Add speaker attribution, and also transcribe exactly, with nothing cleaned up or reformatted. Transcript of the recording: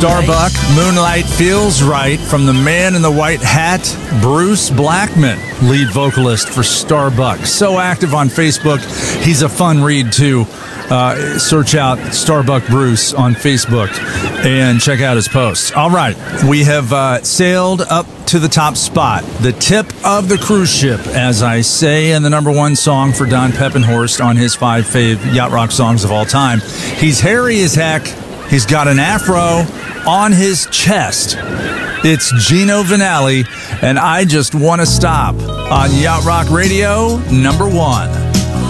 Speaker 1: Starbuck, Moonlight Feels Right, from the man in the white hat, Bruce Blackman, lead vocalist for Starbuck. So active on Facebook. He's a fun read, too. Uh, search out Starbuck Bruce on Facebook and check out his posts. All right, we have uh, sailed up to the top spot, the tip of the cruise ship, as I say, and the number one song for Don Peppenhorst on his five fave yacht rock songs of all time. He's hairy as heck. He's got an afro on his chest. It's Gino Vanelli, and I Just Want to Stop on Yacht Rock Radio, number one.